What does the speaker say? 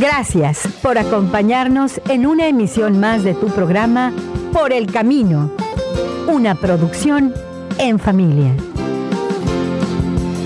Gracias por acompañarnos en una emisión más de tu programa Por el Camino, una producción en familia.